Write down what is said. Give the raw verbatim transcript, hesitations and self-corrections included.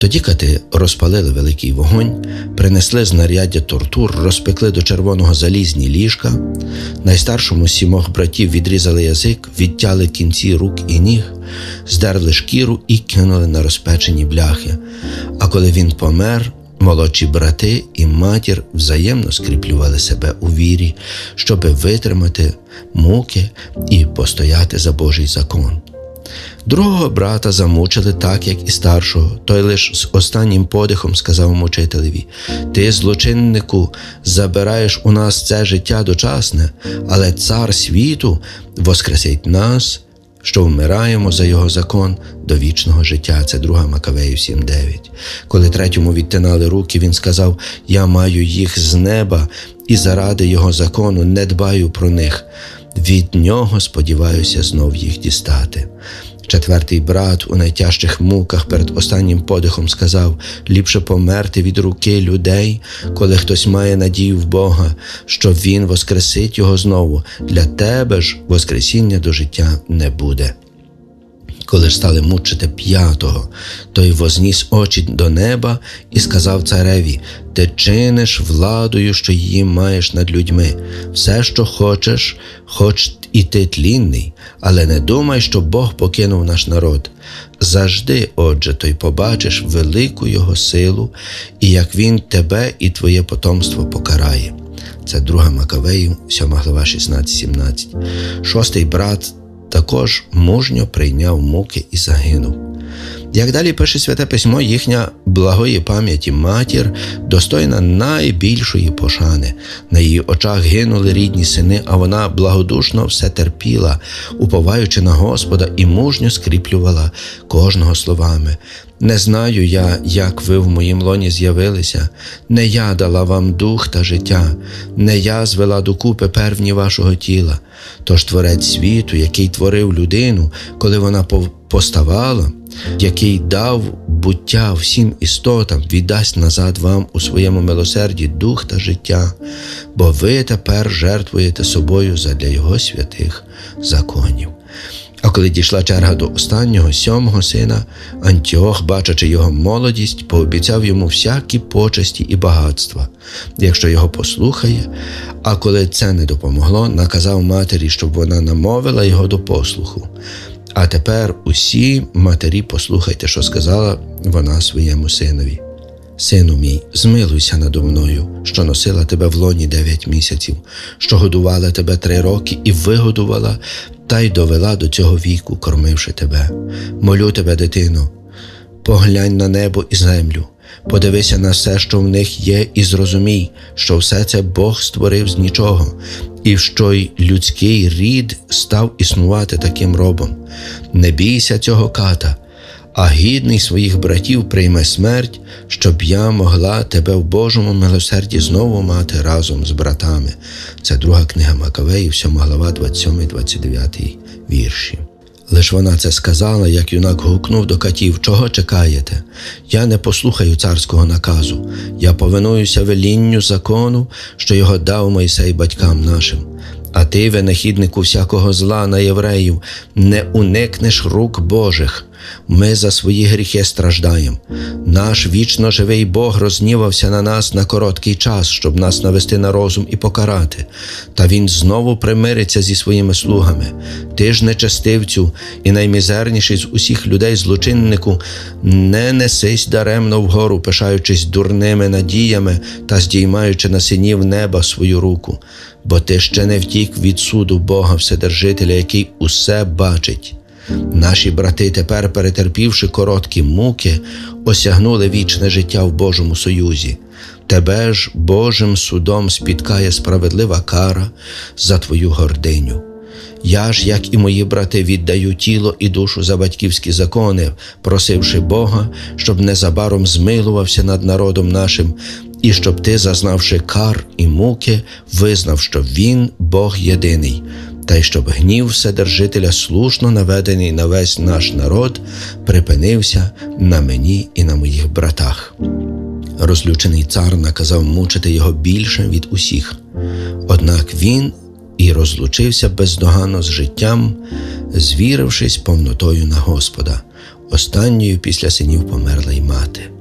Тоді кати розпалили великий вогонь, принесли знаряддя тортур, розпекли до червоного залізні ліжка, найстаршому з сімох братів відрізали язик, відтяли кінці рук і ніг, здерли шкіру і кинули на розпечені бляхи. А коли він помер, молодші брати і матір взаємно скріплювали себе у вірі, щоби витримати муки і постояти за Божий закон. Другого брата замучили так, як і старшого. Той лиш з останнім подихом сказав мучителеві: «Ти, злочиннику, забираєш у нас це життя дочасне, але цар світу воскресить нас, що вмираємо за його закон до вічного життя». Це друга Макавеїв сім дев'ять. Коли третьому відтинали руки, він сказав: «Я маю їх з неба і заради його закону не дбаю про них. Від нього сподіваюся знов їх дістати». Четвертий брат у найтяжчих муках перед останнім подихом сказав: «Ліпше померти від руки людей, коли хтось має надію в Бога, що Він воскресить його знову. Для тебе ж воскресіння до життя не буде». Коли ж стали мучити п'ятого, той возніс очі до неба і сказав цареві: «Ти чиниш владою, що її маєш над людьми. Все, що хочеш, хоч і ти тлінний, але не думай, що Бог покинув наш народ. Завжди, отже, то й побачиш велику його силу, і як він тебе і твоє потомство покарає». Це друга Макавеїв, сьома глава, шістнадцять сімнадцять. Шостий брат також мужньо прийняв муки і загинув. Як далі пише Святе Письмо, їхня благої пам'яті матір достойна найбільшої пошани. На її очах гинули рідні сини, а вона благодушно все терпіла, уповаючи на Господа, і мужньо скріплювала кожного словами: «Не знаю я, як ви в моїм лоні з'явилися, не я дала вам дух та життя, не я звела докупи первні вашого тіла. Тож Творець світу, який творив людину, коли вона поставала, який дав буття всім істотам, віддасть назад вам у своєму милосерді дух та життя, бо ви тепер жертвуєте собою задля його святих законів». А коли дійшла черга до останнього, сьомого сина, Антіох, бачачи його молодість, пообіцяв йому всякі почесті і багатства, якщо його послухає, а коли це не допомогло, наказав матері, щоб вона намовила його до послуху. А тепер усі матері послухайте, що сказала вона своєму синові: «Сину мій, змилуйся надо мною, що носила тебе в лоні дев'ять місяців, що годувала тебе три роки і вигодувала, та й довела до цього віку, кормивши тебе. Молю тебе, дитино, поглянь на небо і землю, подивися на все, що в них є, і зрозумій, що все це Бог створив з нічого, і що й людський рід став існувати таким робом. Не бійся цього ката, а гідний своїх братів прийме смерть, щоб я могла тебе в Божому милосерді знову мати разом з братами». Це друга книга Макавеїв, сьома глава, двадцять сьомий двадцять дев'ятий вірші. Лиш вона це сказала, як юнак гукнув до катів: «Чого чекаєте? Я не послухаю царського наказу. Я повинуюся велінню закону, що його дав Мойсей батькам нашим. А ти, винахіднику всякого зла на євреїв, не уникнеш рук Божих. Ми за свої гріхи страждаємо. Наш вічно живий Бог рознівався на нас на короткий час, щоб нас навести на розум і покарати. Та Він знову примириться зі своїми слугами. Ти ж, нечестивцю і наймізерніший з усіх людей злочиннику, не несись даремно вгору, пишаючись дурними надіями та здіймаючи на синів неба свою руку. Бо ти ще не втік від суду Бога Вседержителя, який усе бачить. Наші брати тепер, перетерпівши короткі муки, осягнули вічне життя в Божому союзі. Тебе ж Божим судом спіткає справедлива кара за твою гординю. Я ж, як і мої брати, віддаю тіло і душу за батьківські закони, просивши Бога, щоб незабаром змилувався над народом нашим, і щоб ти, зазнавши кар і муки, визнав, що Він – Бог єдиний, та й щоб гнів Вседержителя, слушно наведений на весь наш народ, припинився на мені і на моїх братах». Розлючений цар наказав мучити його більше від усіх. Однак він і розлучився бездоганно з життям, звірившись повнотою на Господа. Останньою після синів померла й мати.